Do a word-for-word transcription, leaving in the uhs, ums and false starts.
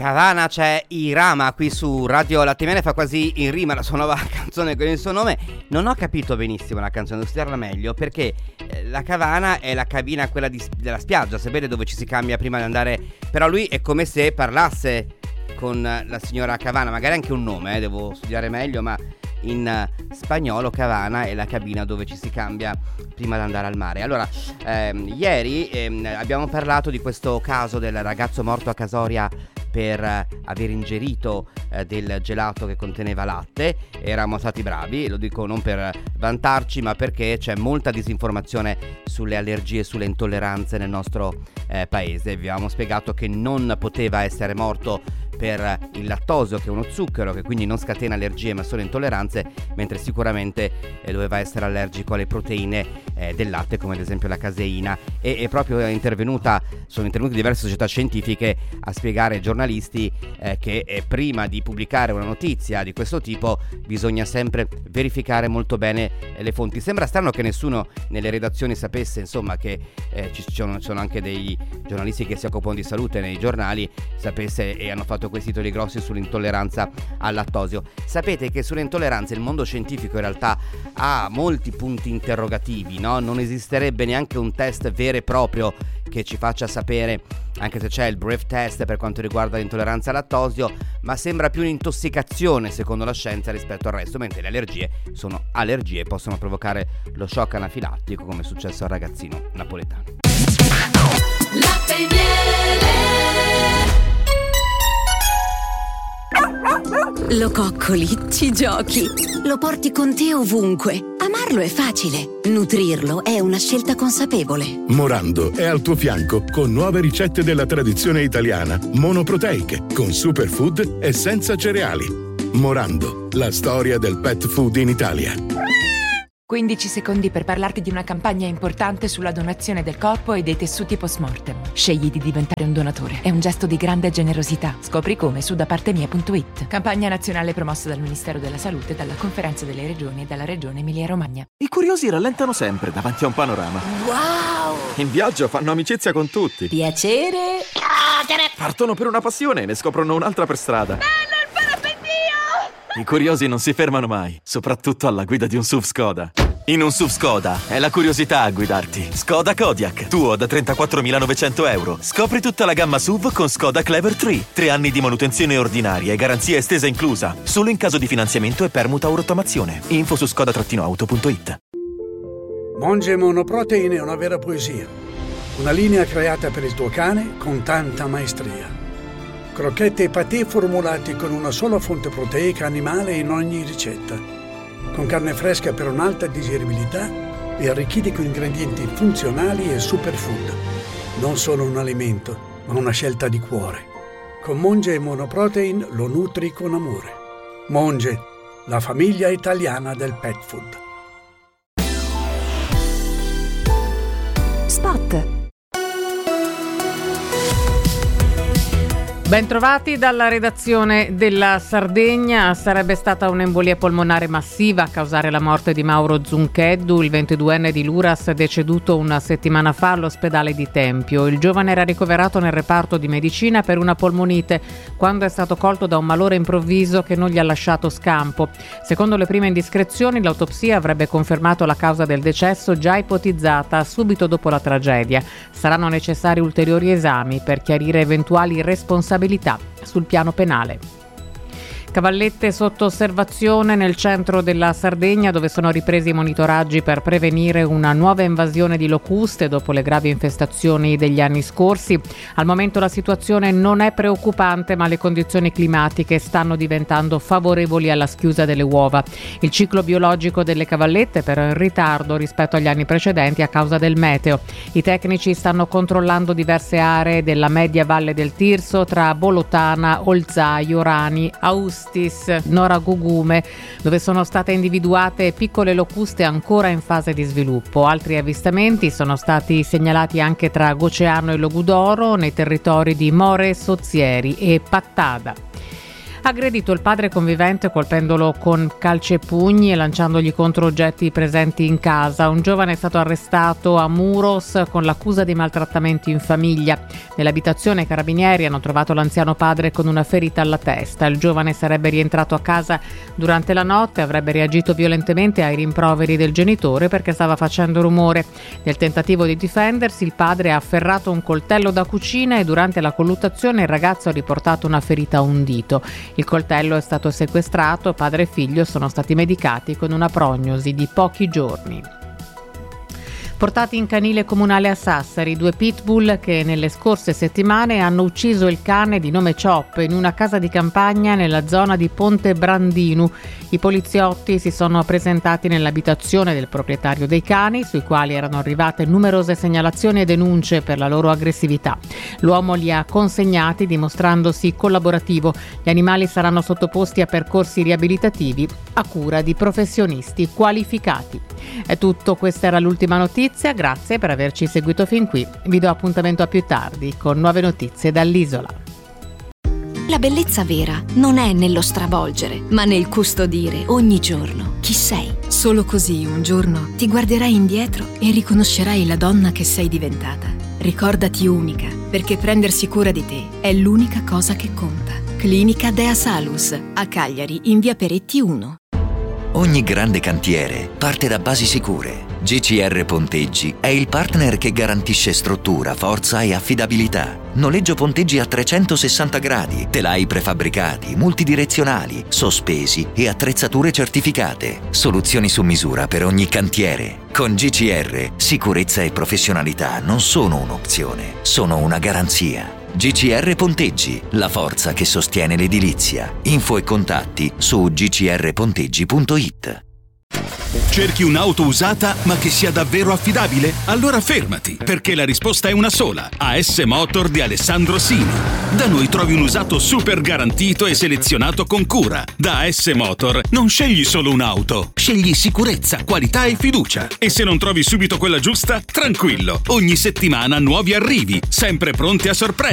Cavana c'è Irama qui su Radio Latte Miele, fa quasi in rima la sua nuova canzone con il suo nome. Non ho capito benissimo la canzone, devo studiarla meglio, perché eh, la Cavana è la cabina, quella di, della spiaggia, sapete, dove ci si cambia prima di andare. Però lui è come se parlasse con la signora Cavana, magari anche un nome, eh, devo studiare meglio, ma in spagnolo Cavana è la cabina dove ci si cambia prima di andare al mare. Allora, ehm, ieri ehm, abbiamo parlato di questo caso del ragazzo morto a Casoria per eh, aver ingerito eh, del gelato che conteneva latte. Eravamo stati bravi, lo dico non per vantarci, ma perché c'è molta disinformazione sulle allergie e sulle intolleranze nel nostro eh, paese. Vi avevamo spiegato che non poteva essere morto per il lattosio, che è uno zucchero che quindi non scatena allergie ma solo intolleranze, mentre sicuramente eh, doveva essere allergico alle proteine eh, del latte, come ad esempio la caseina. E è proprio intervenuta, sono intervenute diverse società scientifiche a spiegare ai giornalisti eh, che eh, prima di pubblicare una notizia di questo tipo bisogna sempre verificare molto bene eh, le fonti. Sembra strano che nessuno nelle redazioni sapesse, insomma, che eh, ci sono, sono anche dei giornalisti che si occupano di salute nei giornali, sapesse, e hanno fatto questi titoli grossi sull'intolleranza al lattosio. Sapete che sulle intolleranze il mondo scientifico in realtà ha molti punti interrogativi, no? Non esisterebbe neanche un test vero e proprio che ci faccia sapere, anche se c'è il breath test per quanto riguarda l'intolleranza al lattosio, ma sembra più un'intossicazione secondo la scienza rispetto al resto, mentre le allergie sono allergie e possono provocare lo shock anafilattico, come è successo al ragazzino napoletano. Latte e miele. Lo coccoli, ci giochi, lo porti con te ovunque. Amarlo è facile, nutrirlo è una scelta consapevole. Morando è al tuo fianco con nuove ricette della tradizione italiana, monoproteiche, con superfood e senza cereali. Morando, la storia del pet food in Italia. quindici secondi per parlarti di una campagna importante sulla donazione del corpo e dei tessuti post-mortem. Scegli di diventare un donatore. È un gesto di grande generosità. Scopri come su da parte mia punto it. Campagna nazionale promossa dal Ministero della Salute, dalla Conferenza delle Regioni e dalla Regione Emilia-Romagna. I curiosi rallentano sempre davanti a un panorama. Wow! In viaggio fanno amicizia con tutti. Piacere? Partono per una passione e ne scoprono un'altra per strada. I curiosi non si fermano mai, soprattutto alla guida di un S U V Skoda. In un S U V Skoda è la curiosità a guidarti. Skoda Kodiaq, tuo da trentaquattromilanovecento euro. Scopri tutta la gamma S U V con Skoda Clever tre. Tre anni di manutenzione ordinaria e garanzia estesa inclusa. Solo in caso di finanziamento e permuta o rottamazione. Info su skoda auto punto it. Monge Monoprotein è una vera poesia. Una linea creata per il tuo cane con tanta maestria. Crocchette e patè formulati con una sola fonte proteica animale in ogni ricetta. Con carne fresca per un'alta digeribilità e arricchiti con ingredienti funzionali e superfood. Non solo un alimento, ma una scelta di cuore. Con Monge Monoprotein lo nutri con amore. Monge, la famiglia italiana del pet food. Spot. Bentrovati dalla redazione della Sardegna. Sarebbe stata un'embolia polmonare massiva a causare la morte di Mauro Zuncheddu, il ventiduenne di Luras, deceduto una settimana fa all'ospedale di Tempio. Il giovane era ricoverato nel reparto di medicina per una polmonite quando è stato colto da un malore improvviso che non gli ha lasciato scampo. Secondo le prime indiscrezioni, l'autopsia avrebbe confermato la causa del decesso già ipotizzata subito dopo la tragedia. Saranno necessari ulteriori esami per chiarire eventuali responsabilità sul piano penale. Cavallette sotto osservazione nel centro della Sardegna, dove sono ripresi i monitoraggi per prevenire una nuova invasione di locuste dopo le gravi infestazioni degli anni scorsi. Al momento la situazione non è preoccupante, ma le condizioni climatiche stanno diventando favorevoli alla schiusa delle uova. Il ciclo biologico delle cavallette però è in ritardo rispetto agli anni precedenti a causa del meteo. I tecnici stanno controllando diverse aree della media valle del Tirso tra Bolotana, Olzaio, Rani, Aust, Nora Gugume, dove sono state individuate piccole locuste ancora in fase di sviluppo. Altri avvistamenti sono stati segnalati anche tra Goceano e Logudoro, nei territori di More, Sozzieri e Pattada. ha aggredito il padre convivente colpendolo con calci e pugni e lanciandogli contro oggetti presenti in casa. Un giovane è stato arrestato a Muros con l'accusa di maltrattamenti in famiglia. Nell'abitazione i carabinieri hanno trovato l'anziano padre con una ferita alla testa. Il giovane sarebbe rientrato a casa durante la notte e avrebbe reagito violentemente ai rimproveri del genitore perché stava facendo rumore. Nel tentativo di difendersi, il padre ha afferrato un coltello da cucina e durante la colluttazione il ragazzo ha riportato una ferita a un dito. Il coltello è stato sequestrato, padre e figlio sono stati medicati con una prognosi di pochi giorni. Portati in canile comunale a Sassari, due pitbull che nelle scorse settimane hanno ucciso il cane di nome Chop in una casa di campagna nella zona di Ponte Brandinu. I poliziotti si sono presentati nell'abitazione del proprietario dei cani, sui quali erano arrivate numerose segnalazioni e denunce per la loro aggressività. L'uomo li ha consegnati dimostrandosi collaborativo. Gli animali saranno sottoposti a percorsi riabilitativi a cura di professionisti qualificati. È tutto, questa era l'ultima notizia, grazie per averci seguito fin qui. Vi do appuntamento a più tardi con nuove notizie dall'isola. La bellezza vera non è nello stravolgere, ma nel custodire ogni giorno chi sei. Solo così un giorno ti guarderai indietro e riconoscerai la donna che sei diventata. Ricordati unica, perché prendersi cura di te è l'unica cosa che conta. Clinica Dea Salus, a Cagliari, in via Peretti uno. Ogni grande cantiere parte da basi sicure. G C R Ponteggi è il partner che garantisce struttura, forza e affidabilità. Noleggio ponteggi a trecentosessanta gradi, telai prefabbricati, multidirezionali, sospesi e attrezzature certificate. Soluzioni su misura per ogni cantiere. Con G C R, sicurezza e professionalità non sono un'opzione, sono una garanzia. G C R Ponteggi, la forza che sostiene l'edilizia. Info e contatti su g c r ponteggi punto i t. Cerchi un'auto usata ma che sia davvero affidabile? Allora fermati, perché la risposta è una sola. A S Motor di Alessandro Sini. Da noi trovi un usato super garantito e selezionato con cura. Da A S Motor non scegli solo un'auto, scegli sicurezza, qualità e fiducia. E se non trovi subito quella giusta, tranquillo, ogni settimana nuovi arrivi, sempre pronti a sorprendere.